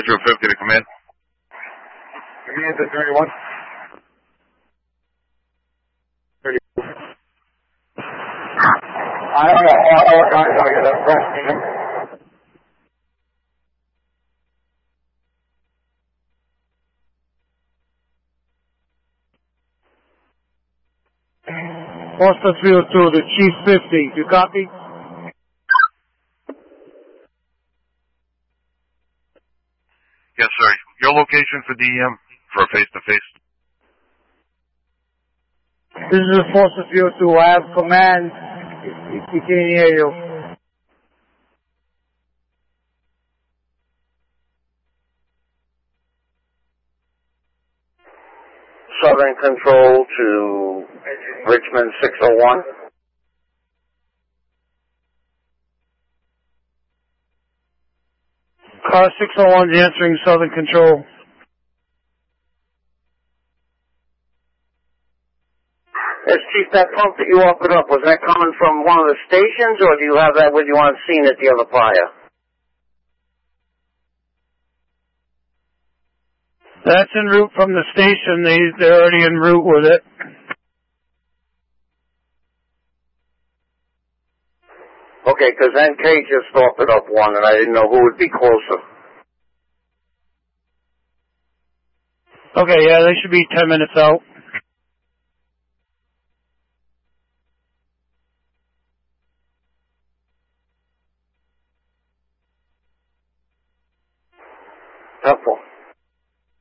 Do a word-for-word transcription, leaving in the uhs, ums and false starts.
through fifty to come in. Command to thirty-one. thirty-one. I don't know. I don't know. I don't get that press. Foster three oh two, the Chief fifty. You copy? Yes, sir. Your location for D M for a face-to-face. This is Foster three oh two. I have command. We can't hear you. Southern Control to Richmond six oh one. Car six oh one is answering Southern Control. Yes, Chief, that pump that you offered up, was that coming from one of the stations, or do you have that with you on scene at the other fire? That's en route from the station. They, they're already en route with it. Okay, because N K just offered up one, and I didn't know who would be closer. Okay, yeah, they should be ten minutes out. Helpful.